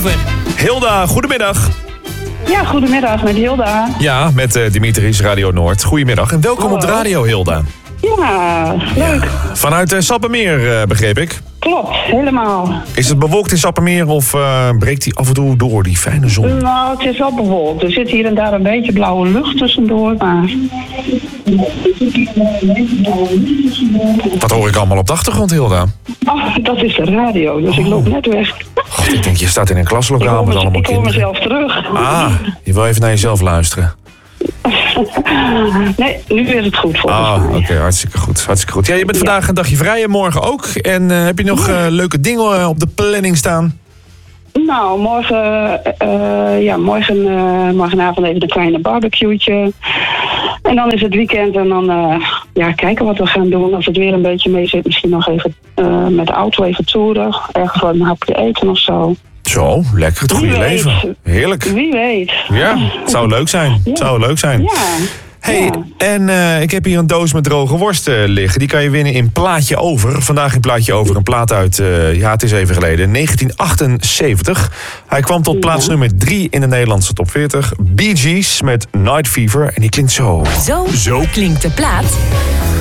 over. Hilda, goedemiddag. Ja, goedemiddag met Hilda. Ja, met Dimitris, Radio Noord. Goedemiddag en welkom op de radio, Hilda. Ja, leuk. Vanuit Sappemeer, begreep ik. Klopt, helemaal. Is het bewolkt in Sappemeer of breekt die af en toe door, die fijne zon? Nou, het is wel bewolkt. Er zit hier en daar een beetje blauwe lucht tussendoor, maar... Wat hoor ik allemaal op de achtergrond, Hilda? Ach, dat is de radio, dus ik loop net weg. God, ik denk, je staat in een klaslokaal met allemaal kinderen. Ik hoor kinderen. mezelf terug. Ah, je wil even naar jezelf luisteren. Nee, nu is het goed volgens mij. Oké, hartstikke goed. Hartstikke goed. Ja, je bent vandaag een dagje vrij en morgen ook. En heb je nog leuke dingen op de planning staan? Nou, morgenavond even een kleine barbecue'tje. En dan is het weekend en dan kijken wat we gaan doen. Als het weer een beetje mee zit, misschien nog even met de auto even toeren. Ergens wat een hapje eten of zo. Zo, lekker het goede leven. Heerlijk. Wie weet. Ja, het zou leuk zijn. Ja. Het zou leuk zijn. Ja. Hey, Ja. en ik heb hier een doos met droge worst liggen. Die kan je winnen in Plaatje Over. Vandaag in Plaatje Over een plaat uit, het is even geleden, 1978. Hij kwam tot plaats nummer 3 in de Nederlandse top 40. Bee Gees met Night Fever. En die klinkt zo. Zo klinkt de plaat